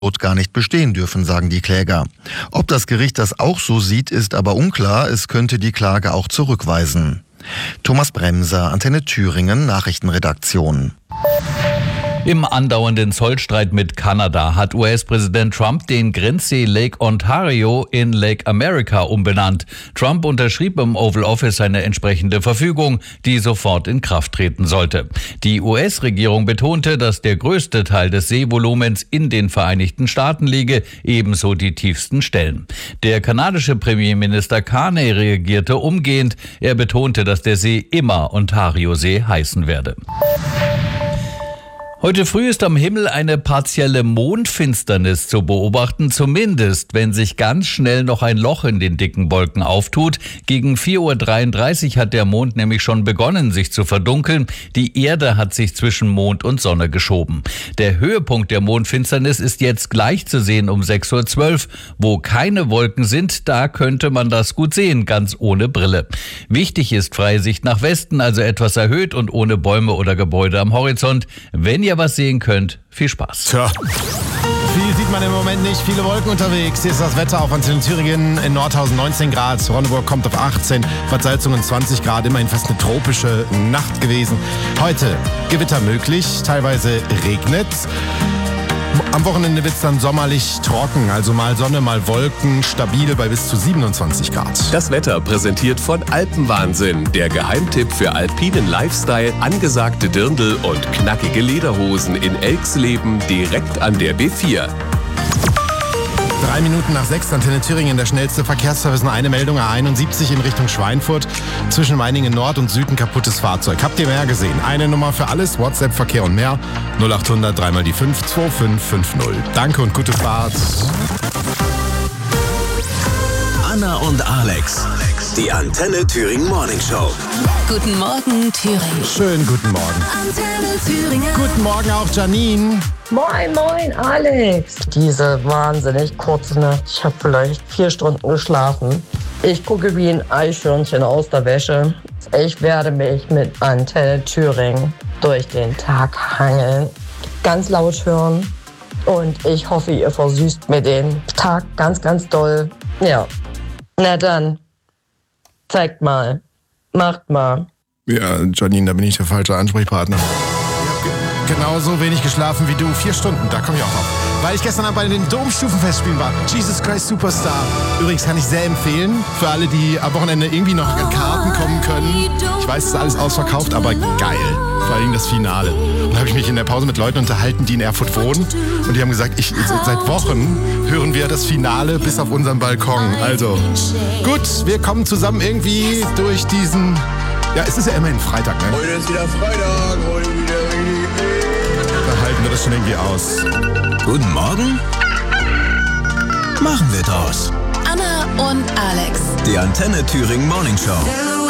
gar nicht bestehen dürfen, sagen die Kläger. Ob das Gericht das auch so sieht, ist aber unklar. Es könnte die Klage auch zurückweisen. Thomas Bremser, Antenne Thüringen, Nachrichtenredaktion. Im andauernden Zollstreit mit Kanada hat US-Präsident Trump den Grenssee Lake Ontario in Lake America umbenannt. Trump unterschrieb im Oval Office eine entsprechende Verfügung, die sofort in Kraft treten sollte. Die US-Regierung betonte, dass der größte Teil des Seevolumens in den Vereinigten Staaten liege, ebenso die tiefsten Stellen. Der kanadische Premierminister Carney reagierte umgehend. Er betonte, dass der See immer Ontario-See heißen werde. Heute früh ist am Himmel eine partielle Mondfinsternis zu beobachten, zumindest wenn sich ganz schnell noch ein Loch in den dicken Wolken auftut. Gegen 4:33 Uhr hat der Mond nämlich schon begonnen, sich zu verdunkeln. Die Erde hat sich zwischen Mond und Sonne geschoben. Der Höhepunkt der Mondfinsternis ist jetzt gleich zu sehen um 6:12 Uhr. Wo keine Wolken sind, da könnte man das gut sehen, ganz ohne Brille. Wichtig ist freie Sicht nach Westen, also etwas erhöht und ohne Bäume oder Gebäude am Horizont. Wenn ihr was sehen könnt, viel Spaß. Tja, viel sieht man im Moment nicht, viele Wolken unterwegs. Hier ist das Wetter auf Antenne Thüringen, in Nordhausen 19 Grad, Ronneburg kommt auf 18, Bad Salzungen 20 Grad, immerhin fast eine tropische Nacht gewesen. Heute Gewitter möglich, teilweise regnet. Am Wochenende wird es dann sommerlich trocken, also mal Sonne, mal Wolken, stabil bei bis zu 27 Grad. Das Wetter präsentiert von Alpenwahnsinn, der Geheimtipp für alpinen Lifestyle, angesagte Dirndl und knackige Lederhosen in Elxleben direkt an der B4. 3 Minuten nach 6, Antenne Thüringen, der schnellste Verkehrsservice. Nur eine Meldung, A71 in Richtung Schweinfurt. Zwischen Meiningen Nord und Süd ein kaputtes Fahrzeug. Habt ihr mehr gesehen? Eine Nummer für alles, WhatsApp, Verkehr und mehr. 0800 3 mal die 5 2550. Danke und gute Fahrt. Anna und Alex, die Antenne Thüringen Morning Show. Guten Morgen, Thüringen. Schönen guten Morgen. Antenne Thüringen. Guten Morgen auch, Janine. Moin, moin, Alex. Diese wahnsinnig kurze Nacht. Ich habe vielleicht 4 Stunden geschlafen. Ich gucke wie ein Eichhörnchen aus der Wäsche. Ich werde mich mit Antenne Thüringen durch den Tag hangeln. Ganz laut hören. Und ich hoffe, ihr versüßt mir den Tag ganz, ganz doll. Ja. Na dann. Zeigt mal. Macht mal. Ja, Janine, da bin ich der falsche Ansprechpartner. Ich habe genauso wenig geschlafen wie du. 4 Stunden, da komme ich auch auf. Weil ich gestern Abend bei den Domstufenfestspielen war. Jesus Christ Superstar. Übrigens kann ich sehr empfehlen, für alle, die am Wochenende irgendwie noch an Karten kommen können. Ich weiß, es ist alles ausverkauft, aber geil. Vor allem das Finale. Und da habe ich mich in der Pause mit Leuten unterhalten, die in Erfurt wohnen. Und die haben gesagt, seit Wochen hören wir das Finale bis auf unseren Balkon. Also gut, wir kommen zusammen irgendwie durch diesen... Ja, es ist ja immerhin Freitag, ne? Heute ist wieder Freitag, heute wieder... Da halten wir das schon irgendwie aus. Guten Morgen. Machen wir draus. Anna und Alex. Die Antenne Thüringen Morning Show.